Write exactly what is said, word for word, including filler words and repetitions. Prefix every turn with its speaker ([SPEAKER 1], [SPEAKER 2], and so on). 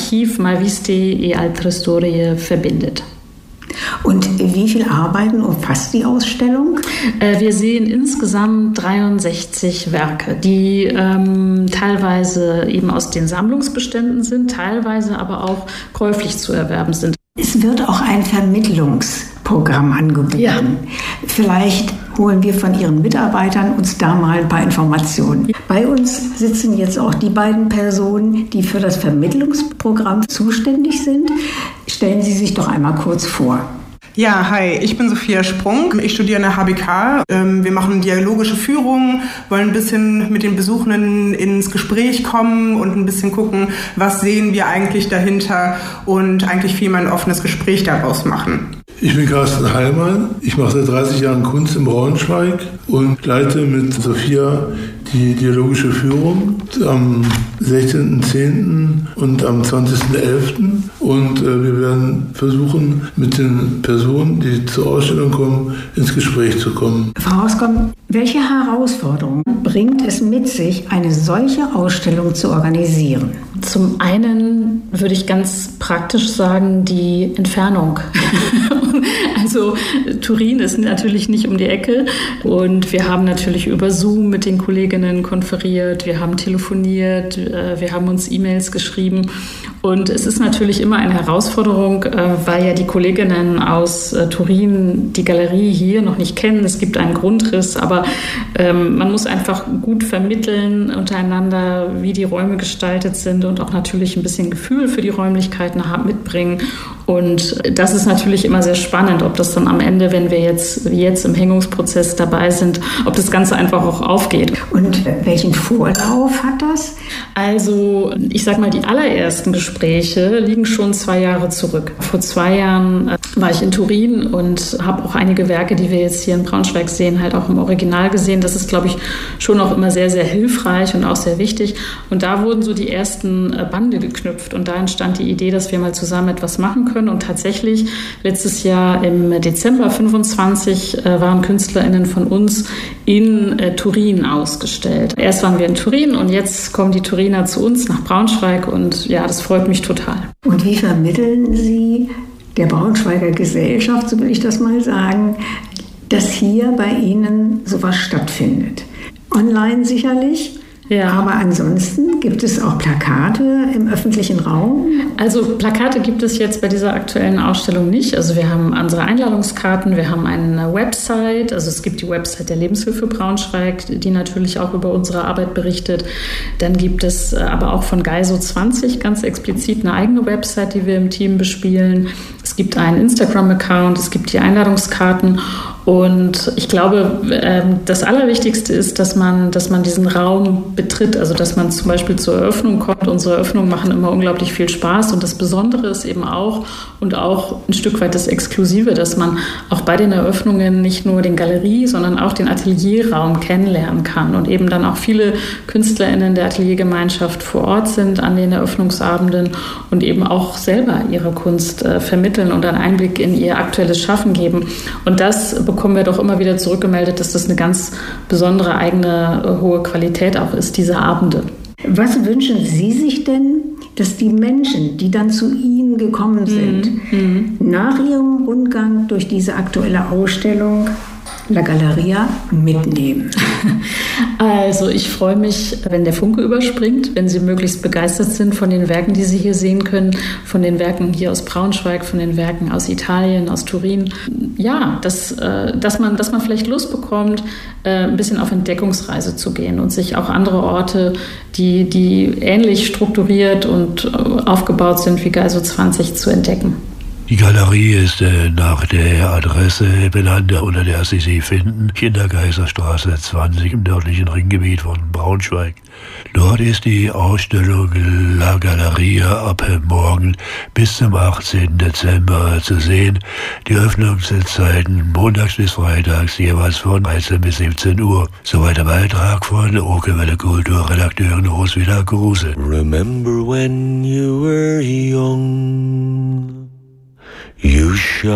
[SPEAKER 1] Archiv Mai Visti e altre storie verbindet.
[SPEAKER 2] Und wie viele Arbeiten umfasst die Ausstellung?
[SPEAKER 1] Äh, wir sehen insgesamt dreiundsechzig Werke, die ähm, teilweise eben aus den Sammlungsbeständen sind, teilweise aber auch käuflich zu erwerben sind.
[SPEAKER 2] Es wird auch ein Vermittlungsprogramm angeboten.
[SPEAKER 1] Ja.
[SPEAKER 2] Vielleicht holen wir von Ihren Mitarbeitern uns da mal ein paar Informationen. Bei uns sitzen jetzt auch die beiden Personen, die für das Vermittlungsprogramm zuständig sind. Stellen Sie sich doch einmal kurz vor.
[SPEAKER 3] Ja, hi, ich bin Sophia Sprung. Ich studiere an der H B K. Wir machen dialogische Führung, wollen ein bisschen mit den Besuchenden ins Gespräch kommen und ein bisschen gucken, was sehen wir eigentlich dahinter und eigentlich viel mal ein offenes Gespräch daraus machen.
[SPEAKER 4] Ich bin Carsten Heilmann. Ich mache seit dreißig Jahren Kunst in Braunschweig und leite mit Sophia die dialogische Führung am sechzehnten zehnten und am zwanzigsten elften Und äh, wir werden versuchen, mit den Personen, die zur Ausstellung kommen, ins Gespräch zu kommen.
[SPEAKER 2] Frau Hauskom, welche Herausforderungen bringt es mit sich, eine solche Ausstellung zu organisieren?
[SPEAKER 1] Zum einen würde ich ganz praktisch sagen, die Entfernung. Also Turin ist natürlich nicht um die Ecke und wir haben natürlich über Zoom mit den Kolleginnen konferiert, wir haben telefoniert, wir haben uns E-Mails geschrieben und es ist natürlich immer eine Herausforderung, weil ja die Kolleginnen aus Turin die Galerie hier noch nicht kennen. Es gibt einen Grundriss, aber man muss einfach gut vermitteln untereinander, wie die Räume gestaltet sind und auch natürlich ein bisschen Gefühl für die Räumlichkeiten mitbringen. Und das ist natürlich immer sehr spannend, ob das dann am Ende, wenn wir jetzt, wie jetzt im Hängungsprozess dabei sind, ob das Ganze einfach auch aufgeht.
[SPEAKER 2] Und welchen Vorlauf hat das?
[SPEAKER 1] Also ich sag mal, die allerersten Gespräche liegen schon zwei Jahre zurück. Vor zwei Jahren war ich in Turin und habe auch einige Werke, die wir jetzt hier in Braunschweig sehen, halt auch im Original gesehen. Das ist, glaube ich, schon auch immer sehr, sehr hilfreich und auch sehr wichtig. Und da wurden so die ersten Bande geknüpft und da entstand die Idee, dass wir mal zusammen etwas machen können. Und tatsächlich, letztes Jahr im Dezember fünfundzwanzig äh, waren KünstlerInnen von uns in äh, Turin ausgestellt. Erst waren wir in Turin und jetzt kommen die Turiner zu uns nach Braunschweig und ja, das freut mich total.
[SPEAKER 2] Und wie vermitteln Sie der Braunschweiger Gesellschaft, so will ich das mal sagen, dass hier bei Ihnen sowas stattfindet? Online sicherlich. Ja. Aber ansonsten gibt es auch Plakate im öffentlichen Raum?
[SPEAKER 1] Also Plakate gibt es jetzt bei dieser aktuellen Ausstellung nicht. Also wir haben unsere Einladungskarten, wir haben eine Website. Also es gibt die Website der Lebenshilfe Braunschweig, die natürlich auch über unsere Arbeit berichtet. Dann gibt es aber auch von Geiso zwanzig ganz explizit eine eigene Website, die wir im Team bespielen. Es gibt einen Instagram-Account, es gibt die Einladungskarten. Und ich glaube, das Allerwichtigste ist, dass man, dass man diesen Raum betritt, also dass man zum Beispiel zur Eröffnung kommt. Unsere Eröffnungen machen immer unglaublich viel Spaß und das Besondere ist eben auch und auch ein Stück weit das Exklusive, dass man auch bei den Eröffnungen nicht nur den Galerie, sondern auch den Atelierraum kennenlernen kann und eben dann auch viele KünstlerInnen der Ateliergemeinschaft vor Ort sind an den Eröffnungsabenden und eben auch selber ihre Kunst äh, vermitteln und einen Einblick in ihr aktuelles Schaffen geben. Und das bekommen wir doch immer wieder zurückgemeldet, dass das eine ganz besondere eigene äh, hohe Qualität auch ist, diese Abende.
[SPEAKER 2] Was wünschen Sie sich denn, dass die Menschen, die dann zu Ihnen gekommen sind, mhm. nach ihrem Rundgang durch diese aktuelle Ausstellung La Galleria mitnehmen?
[SPEAKER 1] Also ich freue mich, wenn der Funke überspringt, wenn Sie möglichst begeistert sind von den Werken, die Sie hier sehen können, von den Werken hier aus Braunschweig, von den Werken aus Italien, aus Turin. Ja, dass, dass, man, dass man vielleicht Lust bekommt, ein bisschen auf Entdeckungsreise zu gehen und sich auch andere Orte, die, die ähnlich strukturiert und aufgebaut sind wie Geiso zwanzig, zu entdecken.
[SPEAKER 5] Die Galerie ist äh, nach der Adresse benannt, unter der Sie sie finden, in der Kaiserstraße zwanzig im nördlichen Ringgebiet von Braunschweig. Dort ist die Ausstellung La Galleria ab morgen bis zum achtzehnten Dezember zu sehen. Die Öffnungszeiten montags bis freitags jeweils von dreizehn bis siebzehn Uhr. Soweit der Beitrag von Okerwelle Kulturredakteurin Roswitha Kruse.
[SPEAKER 6] Remember when you were young, you shall